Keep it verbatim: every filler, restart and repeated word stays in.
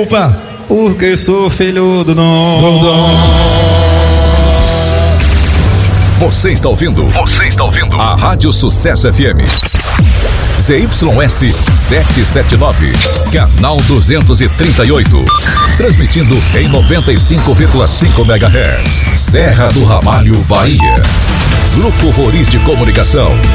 culpa? Porque sou filho do Dom. Dom. Você está ouvindo? Você está ouvindo? A Rádio Sucesso F M. Z Y S setecentos e setenta e nove, canal duzentos e trinta e oito. Transmitindo em noventa e cinco vírgula cinco megahertz. Serra do Ramalho, Bahia. Grupo Roriz de Comunicação.